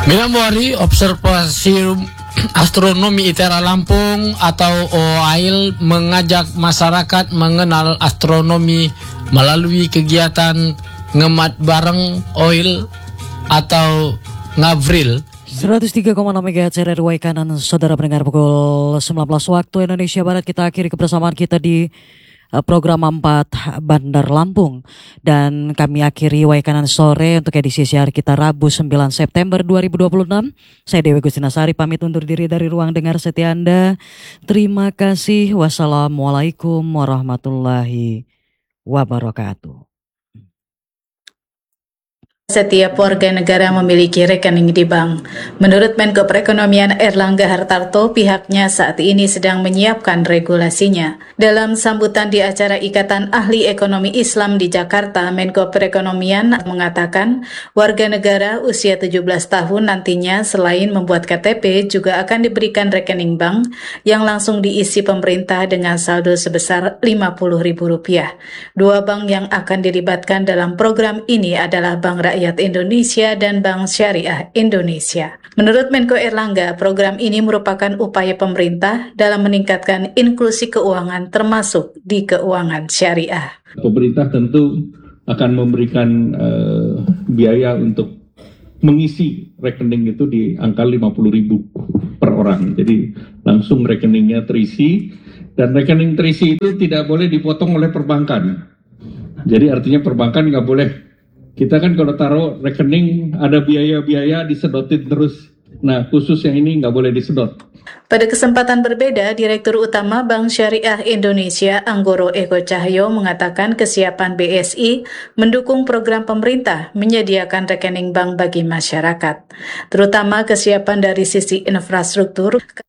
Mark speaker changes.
Speaker 1: Minamori observasi astronomi ITERA Lampung atau OAIL mengajak masyarakat mengenal astronomi melalui kegiatan ngemat bareng OIL atau ngavril.
Speaker 2: 103,6 MHz RRY Kanan, saudara pendengar, pukul 19 waktu Indonesia Barat. Kita akhiri kebersamaan kita di program 4 Bandar Lampung. Dan kami akhiri Waikanan sore untuk edisi siar kita Rabu 9 September 2026. Saya Dewi Gustinasari pamit undur diri dari ruang dengar setia Anda. Terima kasih. Wassalamualaikum warahmatullahi wabarakatuh.
Speaker 3: Setiap warga negara memiliki rekening di bank. Menurut Menko Perekonomian Erlangga Hartarto, pihaknya saat ini sedang menyiapkan regulasinya. Dalam sambutan di acara Ikatan Ahli Ekonomi Islam di Jakarta, Menko Perekonomian mengatakan warga negara usia 17 tahun nantinya selain membuat KTP juga akan diberikan rekening bank yang langsung diisi pemerintah dengan saldo sebesar Rp50.000. Dua bank yang akan dilibatkan dalam program ini adalah Bank Rakyat Indonesia dan Bank Syariah Indonesia. Menurut Menko Erlangga, program ini merupakan upaya pemerintah dalam meningkatkan inklusi keuangan termasuk di keuangan syariah.
Speaker 4: Pemerintah tentu akan memberikan biaya untuk mengisi rekening itu di angka 50.000 per orang. Jadi langsung rekeningnya terisi, dan rekening terisi itu tidak boleh dipotong oleh perbankan. Jadi artinya perbankan nggak boleh. Kita kan kalau taruh rekening ada biaya-biaya disedotin terus. Nah, khusus yang ini nggak boleh disedot.
Speaker 3: Pada kesempatan berbeda, Direktur Utama Bank Syariah Indonesia Anggoro Eko Cahyo mengatakan kesiapan BSI mendukung program pemerintah menyediakan rekening bank bagi masyarakat, terutama kesiapan dari sisi infrastruktur.